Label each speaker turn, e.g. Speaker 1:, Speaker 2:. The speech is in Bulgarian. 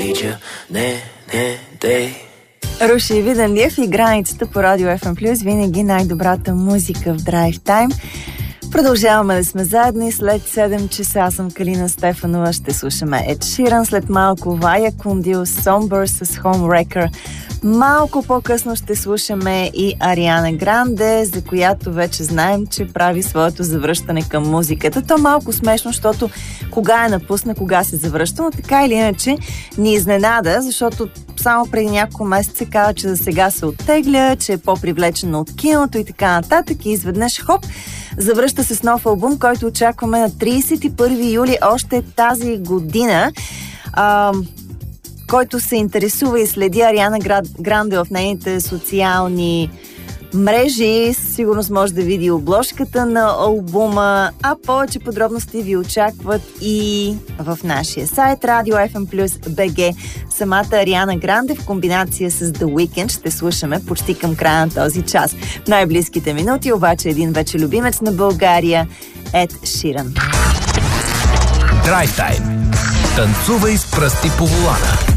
Speaker 1: need you, не, дей.
Speaker 2: Руши и Виденлиев и границата по Радио FM+, винаги най-добрата музика в Drive Time. Продължаваме да сме заедно и след 7 часа. Аз съм Калина Стефанова. Ще слушаме Ед Ширан, след малко Вая Кундил, Somber с Homewrecker. Малко по-късно ще слушаме и Ариана Гранде, за която вече знаем, че прави своето завръщане към музиката. То малко смешно, защото кога я напусна, кога се завръща, но така или иначе ни изненада, защото само преди няколко месеца каза, че за сега се оттегля, че е по-привлечена от киното и така нататък, и изведнъж хоп, завръща се с нов албум, който очакваме на 31 юли още тази година. Който се интересува и следи Ариана Гранде в нейните социални мрежи, сигурно може да види обложката на албума, а повече подробности ви очакват и в нашия сайт Radio FM+BG. Самата Ариана Гранде в комбинация с The Weeknd ще слушаме почти към края на този час. В най-близките минути обаче един вече любимец на България, Ед Ширан.
Speaker 3: Drive Time. Танцувай с пръсти по волана.